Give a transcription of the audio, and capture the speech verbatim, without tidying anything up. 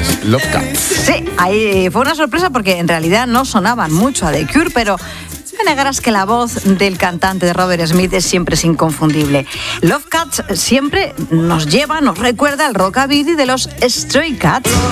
Beatles, Love Cats. Sí, ahí fue una sorpresa porque en realidad no sonaban mucho a The Cure, pero me negarás que la voz del cantante de Robert Smith es siempre es inconfundible. Love Cats siempre nos lleva, nos recuerda al rockabilly de los Stray Cats.